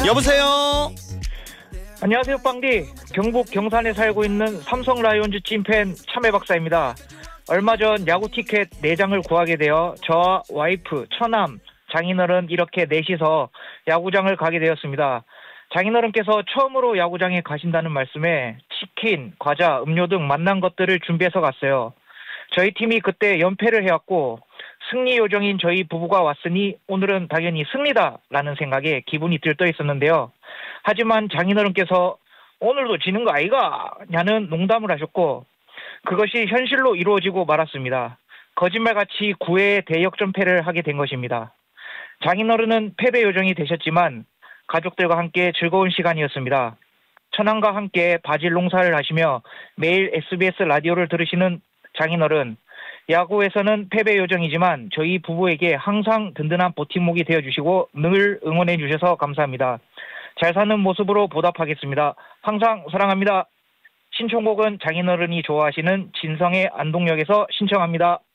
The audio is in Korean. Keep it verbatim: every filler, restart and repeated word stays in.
여보세요. 안녕하세요, 빵디. 경북 경산에 살고 있는 삼성 라이온즈 찐팬 참외 박사입니다. 얼마 전 야구 티켓 네 장을 구하게 되어 저와 와이프, 처남, 장인어른 이렇게 넷이서 야구장을 가게 되었습니다. 장인어른께서 처음으로 야구장에 가신다는 말씀에 치킨, 과자, 음료 등 만난 것들을 준비해서 갔어요. 저희 팀이 그때 연패를 해왔고 승리 요정인 저희 부부가 왔으니 오늘은 당연히 승리다라는 생각에 기분이 들떠 있었는데요. 하지만 장인어른께서 오늘도 지는 거 아이가? 냐는 농담을 하셨고 그것이 현실로 이루어지고 말았습니다. 거짓말같이 구 회의 대역전패를 하게 된 것입니다. 장인어른은 패배 요정이 되셨지만 가족들과 함께 즐거운 시간이었습니다. 처남과 함께 바질 농사를 하시며 매일 에스비에스 라디오를 들으시는 장인어른, 야구에서는 패배 요정이지만 저희 부부에게 항상 든든한 버팀목이 되어주시고 늘 응원해 주셔서 감사합니다. 잘 사는 모습으로 보답하겠습니다. 항상 사랑합니다. 신청곡은 장인어른이 좋아하시는 진성의 안동역에서 신청합니다.